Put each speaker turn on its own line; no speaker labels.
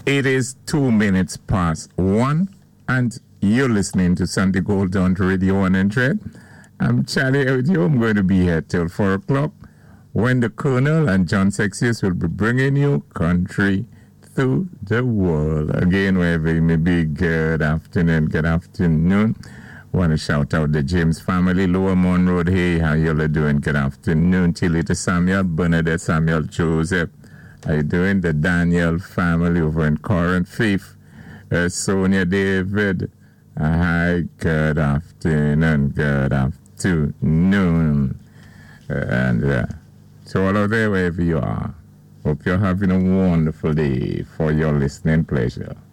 It is 2 minutes past 1, and you're listening to Sunday Gold on Radio 100. I'm Charlie with you. I'm going to be here till 4 o'clock when the Colonel and John Sexius will be bringing you country through the world. Again, wherever you may be, good afternoon, good afternoon. Want to shout out the James family, Lower Mon Road. Hey, how y'all doing? Good afternoon. Tilly to Samuel, Bernadette, Samuel, Joseph. How you doing? The Daniel family over in Corinth. Faith, Sonia, David. Hi, good afternoon, good afternoon. And so all of there, wherever you are, hope you're having a wonderful day for your listening pleasure.